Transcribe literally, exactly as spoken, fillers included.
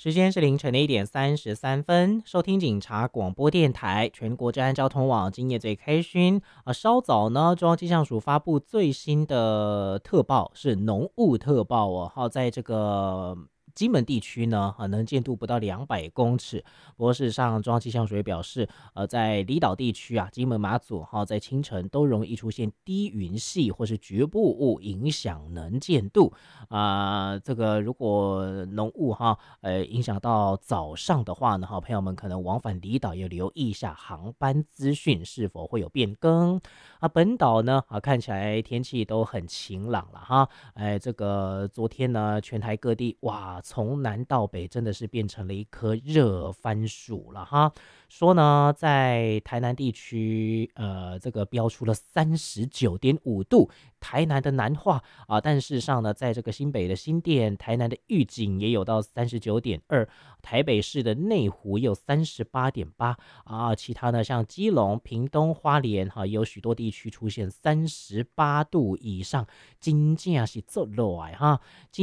时间是凌晨的一点三十三分，收听警察广播电台全国治安交通网，今夜最开勋啊。稍早呢，中央气象署发布最新的特报是浓雾特报哦，好，在这个金门地区呢，啊，能见度不到两百公尺。不过事实上，中央气象署也表示，呃，在离岛地区啊，金门、马祖哈、在清晨都容易出现低云系或是局部雾，影响能见度啊、呃这个如果浓雾哈，呃，影响到早上的话呢，哈，朋友们可能往返离岛也留意一下航班资讯是否会有变更啊。本岛呢，啊，看起来天气都很晴朗了哈。哎，这个昨天呢，全台各地哇，从南到北真的是变成了一颗热番薯了哈。说呢，在台南地区，呃，这个标出了三十九点五度，台南的南化啊，但事实上呢，在这个新北的新店、台南的玉井也有到三十九点二，台北市的内湖也有三十八点八啊，其他呢像基隆、屏东、花莲哈、也有许多地区出现三十八度以上，真正是做热的哈。